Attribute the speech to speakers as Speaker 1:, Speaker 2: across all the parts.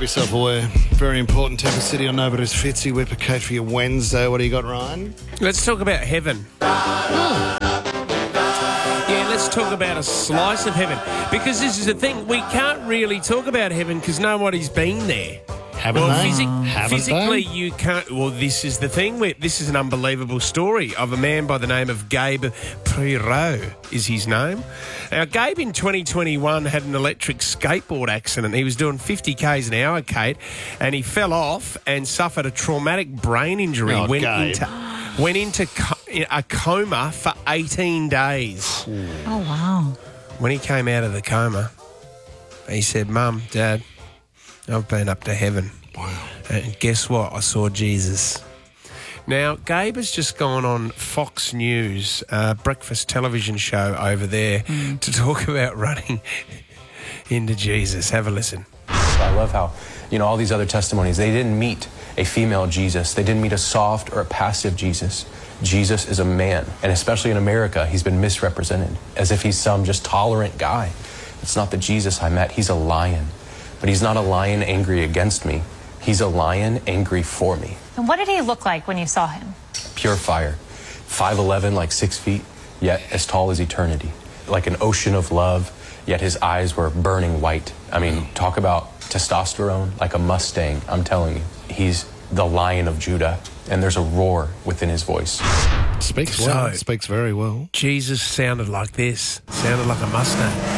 Speaker 1: yourself aware. Very important. Temper City on Nova. It's Fitzy. Whipper Kate for your Wednesday. What do you got, Ryan?
Speaker 2: Let's talk about heaven. Yeah, let's talk about a slice of heaven. Because this is the thing, we can't really talk about heaven because nobody's been there.
Speaker 1: Haven't they?
Speaker 2: Physically, you can't. Well, this is the thing. This is an unbelievable story of a man by the name of Gabe Perreault is his name. Now, Gabe in 2021 had an electric skateboard accident. He was doing 50 k's an hour, Kate, and he fell off and suffered a traumatic brain injury.
Speaker 1: Oh,
Speaker 2: Went into a coma for 18 days.
Speaker 3: Oh, wow.
Speaker 2: When he came out of the coma, he said, "Mum, Dad, I've been up to heaven."
Speaker 1: Wow.
Speaker 2: And guess what? I saw Jesus. Now, Gabe has just gone on Fox News, breakfast television show over there, to talk about running into Jesus. Have a listen.
Speaker 4: I love how, all these other testimonies, they didn't meet a female Jesus. They didn't meet a soft or a passive Jesus. Jesus is a man, and especially in America, he's been misrepresented as if he's some just tolerant guy. It's not the Jesus I met. He's a lion. But he's not a lion angry against me. He's a lion angry for me.
Speaker 5: And what did he look like when you saw him?
Speaker 4: Pure fire. 5'11", like 6 feet, yet as tall as eternity. Like an ocean of love, yet his eyes were burning white. I mean, talk about testosterone, like a Mustang. I'm telling you, he's the Lion of Judah, and there's a roar within his voice.
Speaker 1: Speaks well. Speaks very well.
Speaker 2: Jesus sounded like this. Sounded like a Mustang.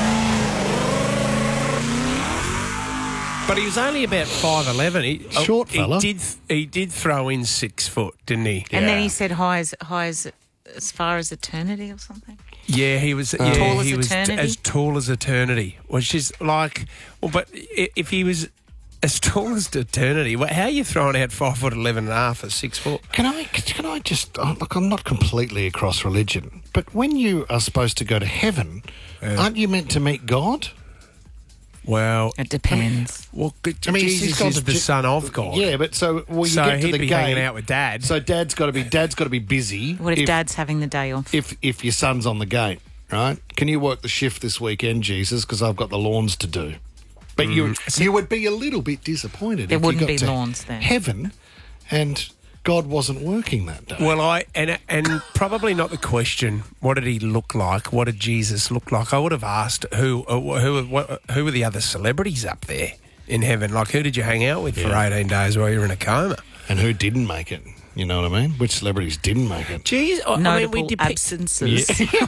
Speaker 2: But he was only about 5'11".
Speaker 1: Short fella.
Speaker 2: He did throw in 6 foot, didn't he?
Speaker 3: And then he said high as far as eternity or something.
Speaker 2: Yeah, he was.
Speaker 3: Tall as
Speaker 2: he was
Speaker 3: eternity?
Speaker 2: as tall as eternity, which is like. Well, but if he was as tall as eternity, how are you throwing out 5'11" and a half at 6 foot?
Speaker 1: Can I just look? I'm not completely across religion, but when you are supposed to go to heaven, aren't you meant to meet God?
Speaker 2: Well,
Speaker 3: it depends.
Speaker 2: Jesus is the son of God.
Speaker 1: Yeah, but you get to the gate,
Speaker 2: hanging out with Dad.
Speaker 1: So Dad's got to be busy.
Speaker 3: What if Dad's having the day off?
Speaker 1: If your son's on the gate, right? Can you work the shift this weekend, Jesus? Because I've got the lawns to do. But you would be a little bit disappointed.
Speaker 3: There
Speaker 1: if
Speaker 3: wouldn't
Speaker 1: you
Speaker 3: be
Speaker 1: got to
Speaker 3: lawns then.
Speaker 1: Heaven, and God wasn't working that day.
Speaker 2: Well, and probably not the question. What did he look like? What did Jesus look like? I would have asked who were the other celebrities up there in heaven? Like, who did you hang out with for 18 days while you were in a coma?
Speaker 1: And who didn't make it? You know what I mean? Which celebrities didn't make it?
Speaker 3: Notable absences.
Speaker 1: Yeah.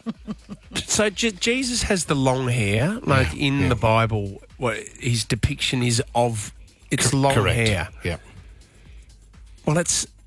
Speaker 2: So Jesus has the long hair, like in the Bible. His depiction is of long
Speaker 1: correct.
Speaker 2: hair.
Speaker 1: Yeah.
Speaker 2: Well,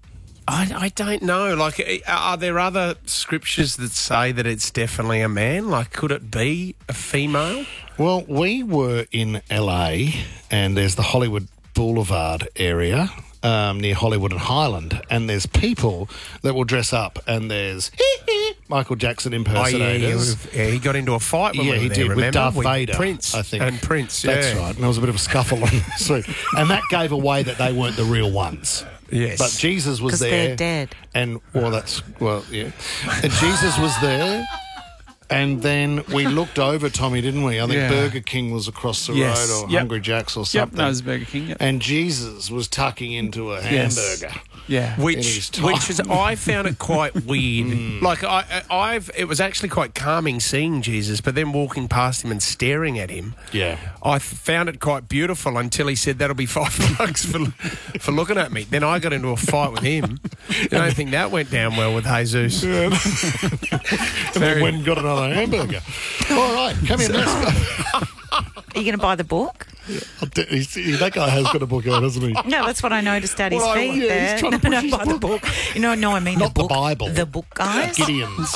Speaker 2: I don't know. Like, are there other scriptures that say that it's definitely a man? Like, could it be a female?
Speaker 1: Well, we were in LA, and there's the Hollywood Boulevard area near Hollywood and Highland, and there's people that will dress up, and there's Michael Jackson impersonators.
Speaker 2: He got into a fight when we were there,
Speaker 1: he did,
Speaker 2: remember?
Speaker 1: with Darth Vader,
Speaker 2: Prince,
Speaker 1: I think.
Speaker 2: And Prince,
Speaker 1: That's right. And there was a bit of a scuffle on the street. And that gave away that they weren't the real ones.
Speaker 2: Yes.
Speaker 1: But Jesus was there.
Speaker 3: Because they're dead.
Speaker 1: And, yeah. And Jesus was there. And then we looked over, Tommy, didn't we? I think Burger King was across the road, or Hungry Jack's or something.
Speaker 6: Yep, that was Burger King. Yep.
Speaker 1: And Jesus was tucking into a hamburger.
Speaker 6: Yeah,
Speaker 2: which is, I found it quite weird. Like it was actually quite calming seeing Jesus, but then walking past him and staring at him.
Speaker 1: Yeah,
Speaker 2: I found it quite beautiful until he said that'll be $5 for looking at me. Then I got into a fight with him. I don't think that went down well with Jesus.
Speaker 1: Yeah. And then went and got another hamburger. All right, come here, let's go.
Speaker 3: Are you going to buy the book?
Speaker 1: Yeah, that guy has got a book out, hasn't he?
Speaker 3: No, that's what I noticed at his feet there.
Speaker 1: He's trying to push his
Speaker 3: buy the book. No, I mean
Speaker 1: not
Speaker 3: the book.
Speaker 1: The Bible.
Speaker 3: The book, guys.
Speaker 1: Gideon's.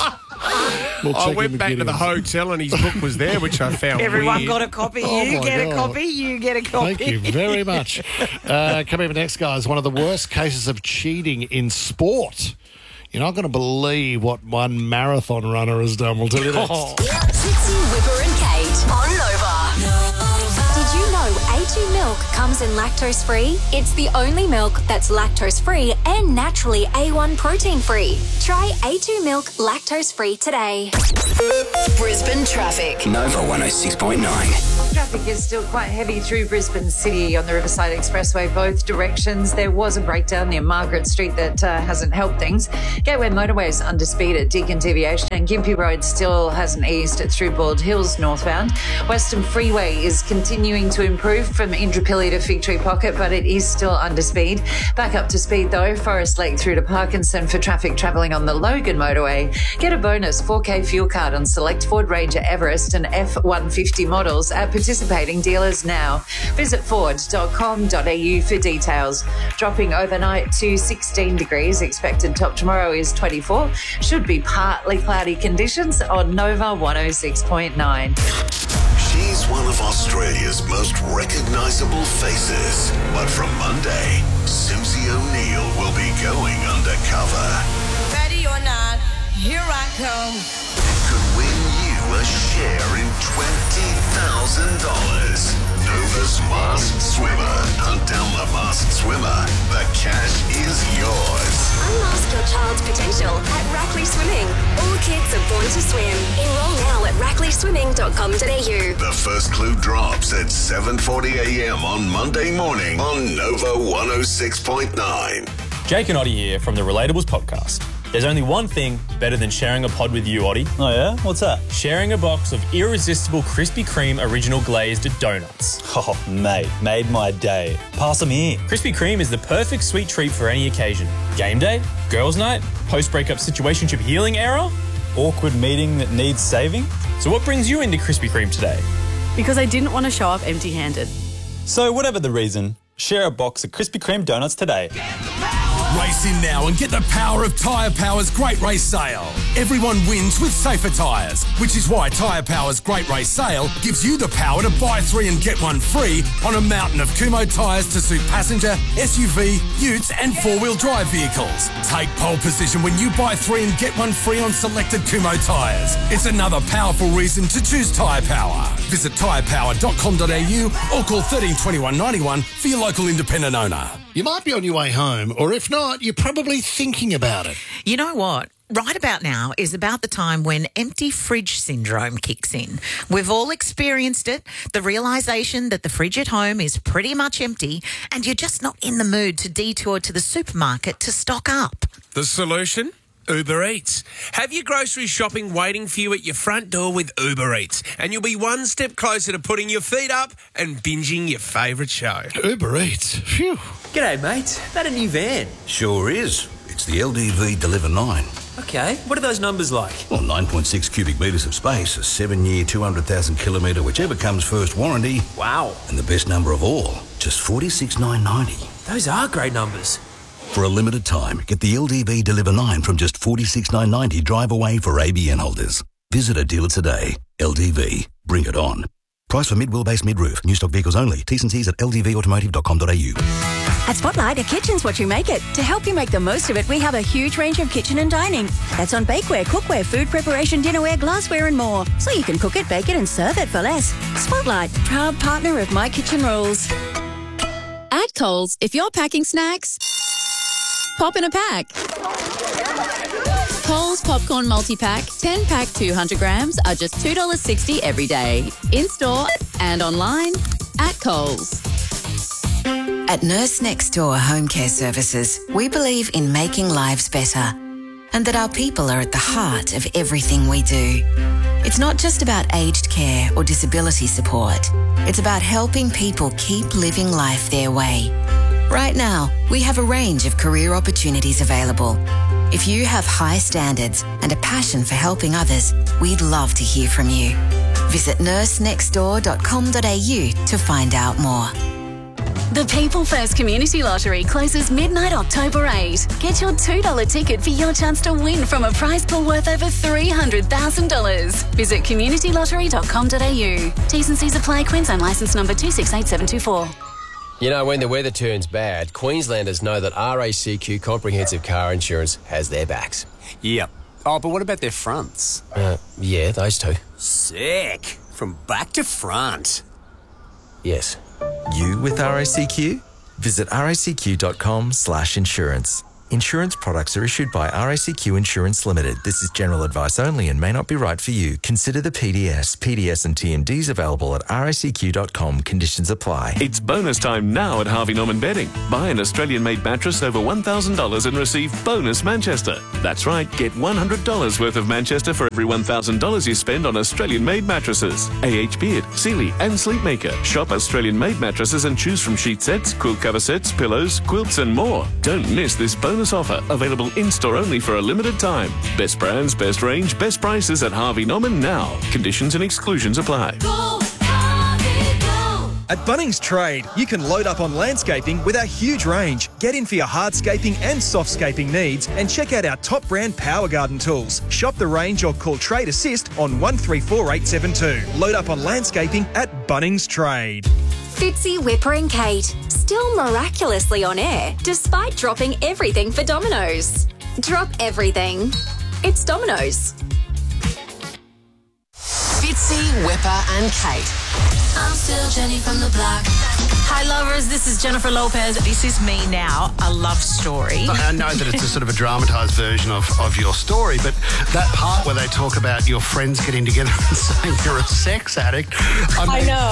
Speaker 2: I went back to the hotel and his book was there, which I found
Speaker 3: Everyone
Speaker 2: weird.
Speaker 3: got a copy.
Speaker 1: Oh
Speaker 3: You get
Speaker 1: God.
Speaker 3: a copy. You get a copy.
Speaker 1: Thank you very much. Coming up next, guys, one of the worst cases of cheating in sport. You're not going to believe what one marathon runner has done. We'll tell you next.
Speaker 7: Fitzy, Whipper and Kate on Nova. Did you know
Speaker 6: A2 milk comes in lactose-free. It's the only milk that's lactose-free and naturally A1 protein-free. Try A2 milk lactose-free today.
Speaker 7: Brisbane traffic. Nova 106.9.
Speaker 8: Traffic is still quite heavy through Brisbane City on the Riverside Expressway, both directions. There was a breakdown near Margaret Street that hasn't helped things. Gateway Motorway is under speed at Deakin Deviation, and Gympie Road still hasn't eased through Bald Hills northbound. Western Freeway is continuing to improve from Indooroopilly to Fig Tree Pocket, but it is still under speed. Back up to speed though, Forest Lake through to Parkinson for traffic travelling on the Logan Motorway. Get a bonus 4K fuel card on select Ford Ranger Everest and F-150 models at participating dealers now. Visit ford.com.au for details. Dropping overnight to 16 degrees. Expected top tomorrow is 24. Should be partly cloudy conditions on Nova 106.9.
Speaker 9: She's one of Australia's most recognisable faces. But from Monday, Susie O'Neill will be going undercover.
Speaker 10: Ready or not, here I come.
Speaker 9: Could win you a share in $20,000. Nova's Masked Swimmer. Hunt down the Masked Swimmer. The cash is yours.
Speaker 6: Unmask your child's potential at Rackley Swimming. All kids are born to swim. Enroll now at rackleyswimming.com.au.
Speaker 9: The first clue drops at 7:40 a.m. on Monday morning on Nova 106.9.
Speaker 11: Jake and Oddie here from the Relatables podcast. There's only one thing better than sharing a pod with you, Oddie.
Speaker 12: Oh yeah? What's that?
Speaker 11: Sharing a box of irresistible Krispy Kreme original glazed donuts.
Speaker 12: Oh, mate, made my day. Pass them here.
Speaker 11: Krispy Kreme is the perfect sweet treat for any occasion. Game day, girls' night, post-breakup situationship healing era,
Speaker 12: awkward meeting that needs saving.
Speaker 11: So what brings you into Krispy Kreme today?
Speaker 13: Because I didn't want to show up empty-handed.
Speaker 12: So whatever the reason, share a box of Krispy Kreme donuts today.
Speaker 14: Race in now and get the power of Tyre Power's Great Race Sale. Everyone wins with safer tyres, which is why Tyre Power's Great Race Sale gives you the power to buy 3 and get 1 free on a mountain of Kumho tyres to suit passenger, SUV, utes and 4-wheel drive vehicles. Take pole position when you buy 3 and get 1 free on selected Kumho tyres. It's another powerful reason to choose Tyre Power. Visit tyrepower.com.au or call 13 21 91 for your local independent owner.
Speaker 1: You might be on your way home, or if not, you're probably thinking about it.
Speaker 15: You know what? Right about now is about the time when empty fridge syndrome kicks in. We've all experienced it, the realisation that the fridge at home is pretty much empty and you're just not in the mood to detour to the supermarket to stock up.
Speaker 2: The solution? Uber Eats. Have your grocery shopping waiting for you at your front door with Uber Eats, and you'll be one step closer to putting your feet up and binging your favourite show.
Speaker 1: Uber Eats. Phew.
Speaker 16: G'day, mate. That a new van?
Speaker 17: Sure is. It's the LDV Deliver 9.
Speaker 16: Okay, what are those numbers like?
Speaker 17: Well, 9.6 cubic metres of space, a 7-year, 200,000 kilometre, whichever comes first warranty.
Speaker 16: Wow.
Speaker 17: And the best number of all, just $46,990.
Speaker 16: Those are great numbers.
Speaker 17: For a limited time, get the LDV Deliver 9 from just $46,990 drive away for ABN holders. Visit a dealer today. LDV. Bring it on. Price for mid-wheelbase mid-roof. New stock vehicles only. T&Cs at ldvautomotive.com.au.
Speaker 18: At Spotlight, a kitchen's what you make it. To help you make the most of it, we have a huge range of kitchen and dining. That's on bakeware, cookware, food preparation, dinnerware, glassware and more. So you can cook it, bake it and serve it for less. Spotlight, proud partner of My Kitchen Rules.
Speaker 19: At Coles, if you're packing snacks, pop in a pack. Coles Popcorn Multi-Pack, 10-pack 200 grams are just $2.60 every day. In-store and online at Coles.
Speaker 20: At Nurse Next Door Home Care Services, we believe in making lives better and that our people are at the heart of everything we do. It's not just about aged care or disability support. It's about helping people keep living life their way. Right now, we have a range of career opportunities available. If you have high standards and a passion for helping others, we'd love to hear from you. Visit nursenextdoor.com.au to find out more.
Speaker 21: The People First Community Lottery closes midnight October 8. Get your $2 ticket for your chance to win from a prize pool worth over $300,000. Visit communitylottery.com.au. T's and C's apply. Queensland licence number 268724.
Speaker 22: You know, when the weather turns bad, Queenslanders know that RACQ Comprehensive Car Insurance has their backs.
Speaker 16: Yep. Oh, but what about their fronts?
Speaker 22: Yeah, those two.
Speaker 16: Sick. From back to front.
Speaker 22: Yes.
Speaker 4: You with RACQ? Visit racq.com/insurance. Insurance products are issued by RACQ Insurance Limited. This is general advice only and may not be right for you. Consider the PDS. PDS and TMDs available at racq.com. Conditions apply.
Speaker 5: It's bonus time now at Harvey Norman Bedding. Buy an Australian-made mattress over $1,000 and receive bonus Manchester. That's right, get $100 worth of Manchester for every $1,000 you spend on Australian-made mattresses. AH Beard, Sealy and Sleepmaker. Shop Australian-made mattresses and choose from sheet sets, quilt cover sets, pillows, quilts and more. Don't miss this bonus offer, available in-store only for a limited time. Best brands, best range, best prices at Harvey Norman now. Conditions and exclusions apply.
Speaker 23: At Bunnings Trade, you can load up on landscaping with our huge range. Get in for your hardscaping and softscaping needs and check out our top brand Power Garden tools. Shop the range or call Trade Assist on 134872. Load up on landscaping at Bunnings Trade.
Speaker 6: Fitzy, Whipper and Kate, still miraculously on air despite dropping everything for Domino's. Drop everything. It's Domino's.
Speaker 7: Fitzy, Whipper and Kate.
Speaker 21: I'm still Jenny from the block. Hi, lovers. This is Jennifer Lopez.
Speaker 15: This is Me Now, a love story.
Speaker 1: I know that it's a sort of a dramatised version of your story, but that part where they talk about your friends getting together and saying you're a sex addict.
Speaker 24: I know.